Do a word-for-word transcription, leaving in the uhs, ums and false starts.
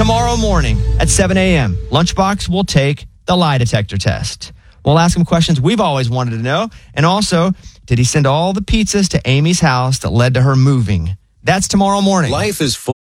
tomorrow morning at seven a.m., Lunchbox will take the lie detector test. We'll ask him questions we've always wanted to know. And also, did he send all the pizzas to Amy's house that led to her moving? That's tomorrow morning. Life is full.